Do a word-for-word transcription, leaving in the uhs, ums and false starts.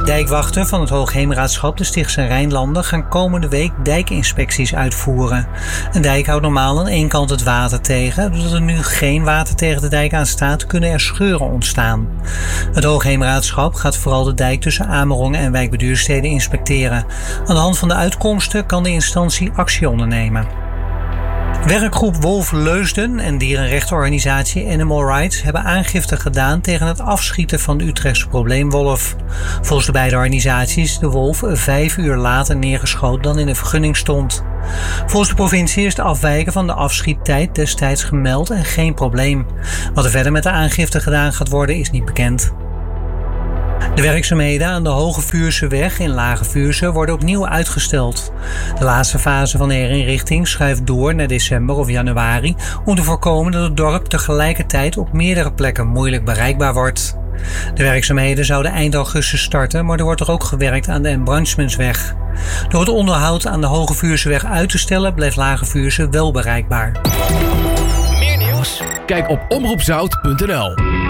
Dijkwachten van het Hoogheemraadschap de Stichtse Rijnlanden gaan komende week dijkinspecties uitvoeren. Een dijk houdt normaal aan één kant het water tegen. Doordat er nu geen water tegen de dijk aan staat, kunnen er scheuren ontstaan. Het Hoogheemraadschap gaat vooral de dijk tussen Amerongen en Wijk bij Duurstede inspecteren. Aan de hand van de uitkomsten kan de instantie actie ondernemen. Werkgroep Wolf Leusden en dierenrechtenorganisatie Animal Rights hebben aangifte gedaan tegen het afschieten van de Utrechtse probleemwolf. Volgens de beide organisaties is de wolf vijf uur later neergeschoten dan in de vergunning stond. Volgens de provincie is het afwijken van de afschiettijd destijds gemeld en geen probleem. Wat er verder met de aangifte gedaan gaat worden is niet bekend. De werkzaamheden aan de Hoge Vuurseweg in Lage Vuursche worden opnieuw uitgesteld. De laatste fase van de herinrichting schuift door naar december of januari om te voorkomen dat het dorp tegelijkertijd op meerdere plekken moeilijk bereikbaar wordt. De werkzaamheden zouden eind augustus starten, maar er wordt er ook gewerkt aan de Embranchmentsweg. Door het onderhoud aan de Hoge Vuurseweg uit te stellen blijft Lage Vuursche wel bereikbaar. Meer nieuws? Kijk op omroep zout punt n l.